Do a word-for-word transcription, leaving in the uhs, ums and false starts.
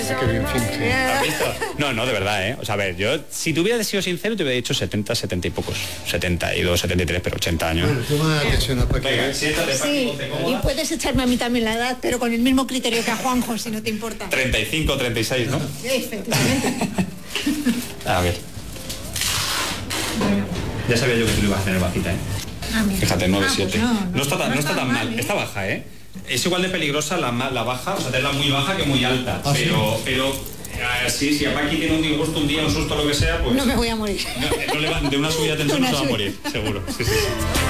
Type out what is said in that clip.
Qué bien finge. ¿Has visto? No, no, de verdad, ¿eh? O sea, a ver, yo, si te hubiera sido sincero, te hubiera dicho setenta, setenta y pocos. setenta y dos, setenta y tres, pero ochenta años. Bueno, toma atención a Paqui. Venga, siéntate, Paqui, Sí, ponte y cómoda. puedes echarme a mí también la edad, pero con el mismo criterio que a Juanjo, si no te importa. treinta y cinco, treinta y seis, ¿no? Efectivamente. A ver. Ya sabía yo que tú lo ibas a tener bajita, ¿eh? Ah, mira. Fíjate, nueve Ah, pues siete. no, no, no, está tan, no no está está tan mal, mal, ¿eh? está baja, ¿eh? Es igual de peligrosa la, ma- la baja, o sea, tenerla muy baja que muy alta. ¿Ah, sí? pero, pero eh, sí, si a Paqui tiene un disgusto, un día, un susto, lo que sea, pues... No me voy a morir. no, no le va- de una subida de tensión Una no se va a subida. morir, seguro. Sí, sí, sí.